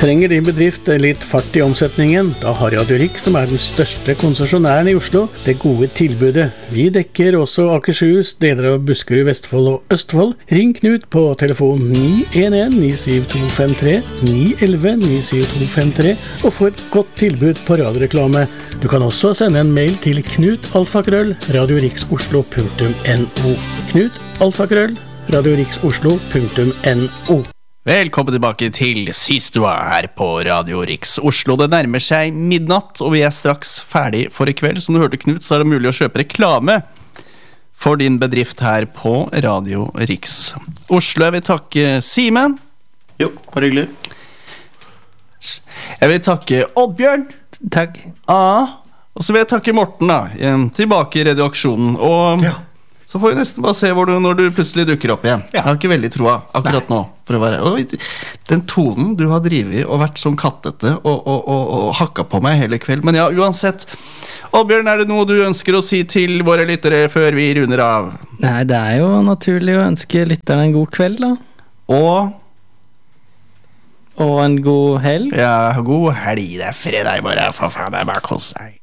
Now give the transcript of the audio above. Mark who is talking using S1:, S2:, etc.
S1: Trenger din bedrift litt fart I omsetningen? Da har Radio Rik, som den største konsesjonæren I Oslo, det gode tilbudet. Vi dekker også Akershus, deler av Buskerud, Vestfold og Østfold. Ring Knut på telefon 911-97253, 911-97253, og få et godt tilbud på radioreklame. Du kan også sende en mail til knut@radioriksoslo.no. knut@radioriksoslo.no.
S2: Velkommen tilbake til Sistua her på Radio Riks Oslo. Det nærmer seg midnatt, og vi straks ferdig for I kveld. Som du hørte Knut, så det mulig å kjøpe reklame for din bedrift her på Radio Riks Oslo. Jeg vil takke Simen.
S3: Jo, bare hyggelig.
S2: Jeg vil takke Oddbjørn.
S4: Takk.
S2: Og så vil jeg takke Morten da, tilbake I redaksjonen. Og så får vi nesten bare se når du plutselig dukker opp igjen. Jeg har ikke veldig troa akkurat nå. For å være. Den tonen du har drivet og vært sånn kattete og hakka på meg hele kveld. Men ja, uansett. Oddbjørn, det noe du ønsker å si til våre lyttere før vi runder av?
S4: Nei, det jo naturlig å ønske lytterne en god kveld da. Og en god helg.
S2: Ja, god helg. Det fredag I morgen. For faen, det bare kos seg.